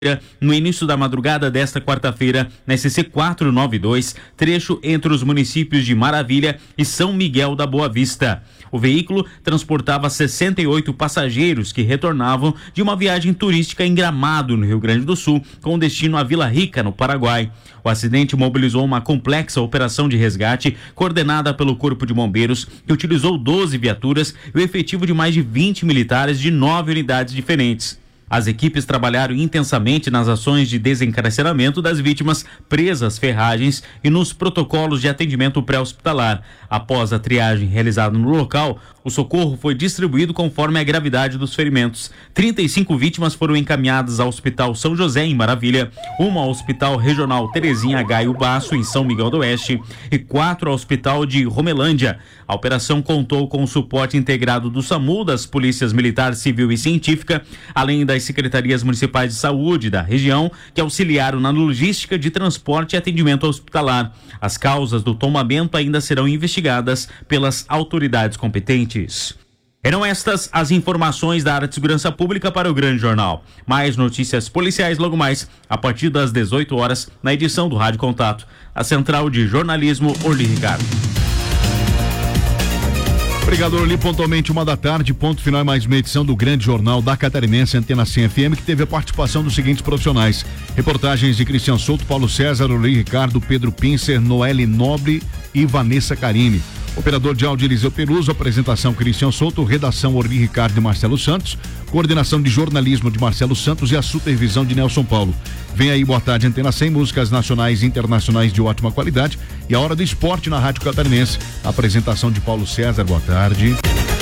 no início da madrugada desta quarta-feira, na SC 492, trecho entre os municípios de Maravilha e São Miguel da Boa Vista. O veículo transportava 68 passageiros que retornavam de uma viagem turística em Gramado, no Rio Grande do Sul, com destino à Vila Rica, no Paraguai. O acidente mobilizou uma complexa operação de resgate coordenada pelo Corpo de Bombeiros, que utilizou 12 viaturas e o efetivo de mais de 20 militares de 9 unidades diferentes. As equipes trabalharam intensamente nas ações de desencarceramento das vítimas presas, ferragens e nos protocolos de atendimento pré-hospitalar. Após a triagem realizada no local, o socorro foi distribuído conforme a gravidade dos ferimentos. 35 vítimas foram encaminhadas ao Hospital São José, em Maravilha, uma ao Hospital Regional Terezinha Gaio Basso, em São Miguel do Oeste, e 4 ao Hospital de Romelândia. A operação contou com o suporte integrado do SAMU, das Polícias Militar, Civil e Científica, além das secretarias municipais de saúde da região, que auxiliaram na logística de transporte e atendimento hospitalar. As causas do tombamento ainda serão investigadas pelas autoridades competentes. Eram estas as informações da área de segurança pública para o Grande Jornal. Mais notícias policiais logo mais, a partir das 18 horas, na edição do Rádio Contato. A Central de Jornalismo, Orly Ricardo. Obrigado, Orly. Pontualmente 1h da tarde, ponto final, mais uma edição do Grande Jornal da Catarinense, Antena 100 FM, que teve a participação dos seguintes profissionais: reportagens de Cristian Souto, Paulo César, Orly Ricardo, Pedro Pincer, Noelle Nobre e Vanessa Carini. Operador de áudio Eliseu Peluso, apresentação Cristian Souto, redação Orly Ricardo e Marcelo Santos, coordenação de jornalismo de Marcelo Santos e a supervisão de Nelson Paulo. Vem aí, boa tarde, Antena 100, músicas nacionais e internacionais de ótima qualidade, e a hora do esporte na Rádio Catarinense. Apresentação de Paulo César, boa tarde.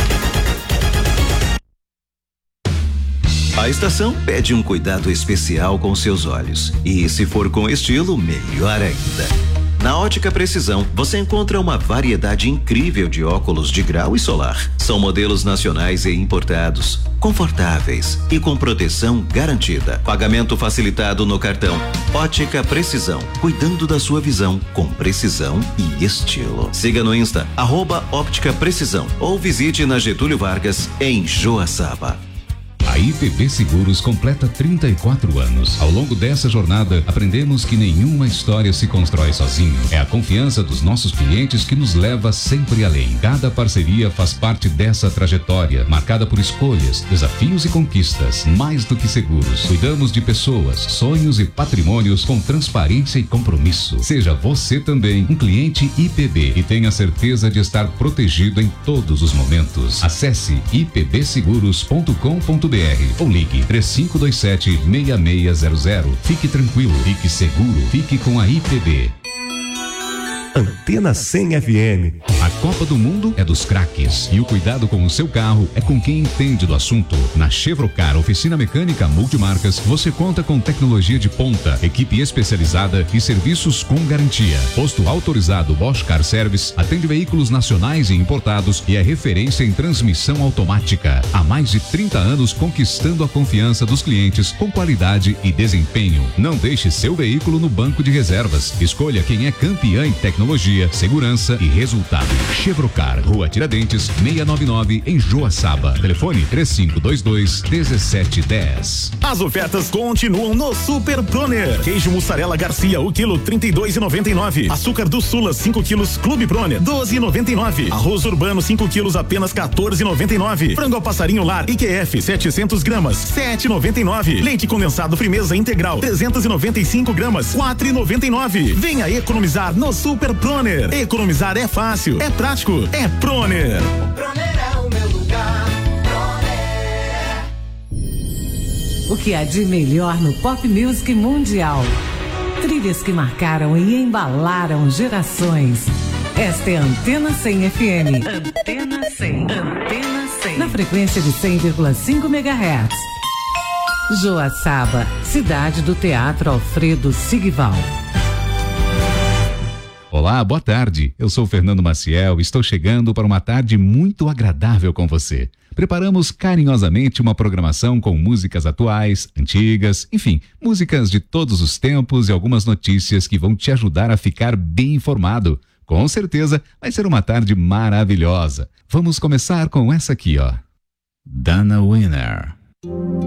A estação pede um cuidado especial com seus olhos, e se for com estilo, melhor ainda. Na Ótica Precisão, você encontra uma variedade incrível de óculos de grau e solar. São modelos nacionais e importados, confortáveis e com proteção garantida. Pagamento facilitado no cartão. Ótica Precisão, cuidando da sua visão com precisão e estilo. Siga no Insta, @Óptica Precisão, ou visite na Getúlio Vargas, em Joaçaba. A IPB Seguros completa 34 anos. Ao longo dessa jornada, aprendemos que nenhuma história se constrói sozinho. É a confiança dos nossos clientes que nos leva sempre além. Cada parceria faz parte dessa trajetória, marcada por escolhas, desafios e conquistas. Mais do que seguros, cuidamos de pessoas, sonhos e patrimônios com transparência e compromisso. Seja você também um cliente IPB e tenha certeza de estar protegido em todos os momentos. Acesse ipbseguros.com.br ou ligue 3527-6600. Fique tranquilo, fique seguro, fique com a IPB. Antena 100 FM. A Copa do Mundo é dos craques e o cuidado com o seu carro é com quem entende do assunto. Na Chevrocar Oficina Mecânica Multimarcas, você conta com tecnologia de ponta, equipe especializada e serviços com garantia. Posto autorizado Bosch Car Service, atende veículos nacionais e importados e é referência em transmissão automática. Há mais de 30 anos conquistando a confiança dos clientes com qualidade e desempenho. Não deixe seu veículo no banco de reservas. Escolha quem é campeã em tecnologia, segurança e resultado. Chevrocar, Rua Tiradentes, 699, em Joaçaba. Telefone 3522-1710. As ofertas continuam no Super Proner. Queijo mussarela Garcia, o quilo 32,99. Açúcar do Sula, 5 quilos, Clube Proner, 12,99. Arroz urbano, 5 quilos, apenas 14,99. Frango ao passarinho lar IQF, 700 gramas, 7,99. Leite condensado Frimeza integral, 395 gramas, 4,99. Venha economizar no Super Proner. Economizar é fácil, é prático, é Proner. Proner é o meu lugar. O que há de melhor no pop music mundial? Trilhas que marcaram e embalaram gerações. Esta é a Antena 100 FM. Antena 100. Antena 100. Na frequência de 100,5 MHz. Joaçaba, cidade do Teatro Alfredo Sigval. Olá, boa tarde. Eu sou Fernando Maciel e estou chegando para uma tarde muito agradável com você. Preparamos carinhosamente uma programação com músicas atuais, antigas, enfim, músicas de todos os tempos e algumas notícias que vão te ajudar a ficar bem informado. Com certeza vai ser uma tarde maravilhosa. Vamos começar com essa aqui, ó. Dana Winner.